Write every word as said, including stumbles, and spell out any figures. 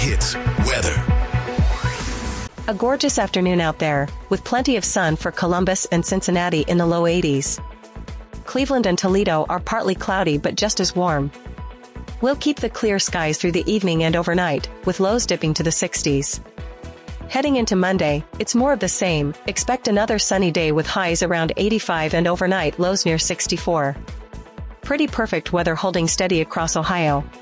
Hits weather. A gorgeous afternoon out there, with plenty of sun for Columbus and Cincinnati in the low eighties. Cleveland and Toledo are partly cloudy but just as warm. We'll keep the clear skies through the evening and overnight, with lows dipping to the sixties. Heading into Monday, it's more of the same. Expect another sunny day with highs around eighty-five and overnight lows near sixty-four. Pretty perfect weather holding steady across Ohio.